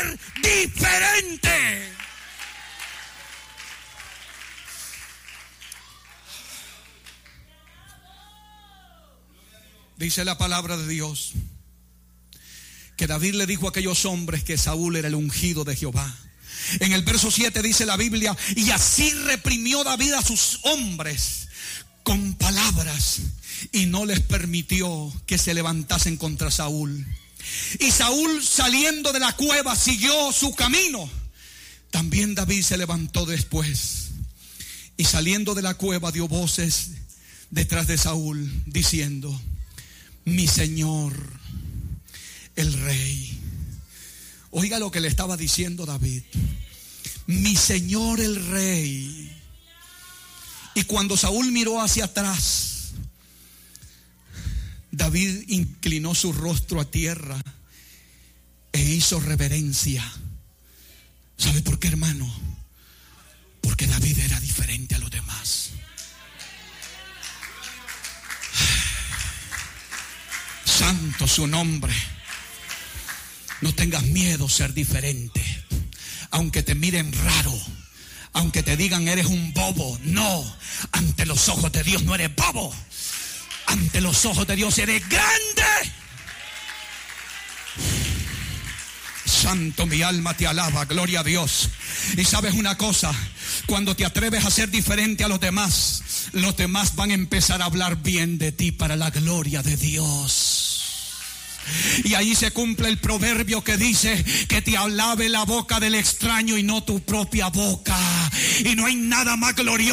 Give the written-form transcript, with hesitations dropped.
ser diferente. Dice la palabra de Dios que David le dijo a aquellos hombres que Saúl era el ungido de Jehová. En el verso 7 dice la Biblia: y así reprimió David a sus hombres con palabras y no les permitió que se levantasen contra Saúl. Y Saúl, saliendo de la cueva, siguió su camino. También David se levantó después y saliendo de la cueva dio voces detrás de Saúl diciendo: mi señor el rey. Oiga lo que le estaba diciendo David: mi señor el rey. Y cuando Saúl miró hacia atrás, David inclinó su rostro a tierra e hizo reverencia. ¿Sabe por qué, hermano? Porque David era diferente a los demás. Santo su nombre. No tengas miedo ser diferente. Aunque te miren raro, aunque te digan eres un bobo, no. Ante los ojos de Dios no eres bobo. Ante los ojos de Dios eres grande. Santo, mi alma te alaba, gloria a Dios. Y sabes una cosa, cuando te atreves a ser diferente a los demás van a empezar a hablar bien de ti para la gloria de Dios. Y ahí se cumple el proverbio que dice que te alabe la boca del extraño y no tu propia boca. Y no hay nada más glorioso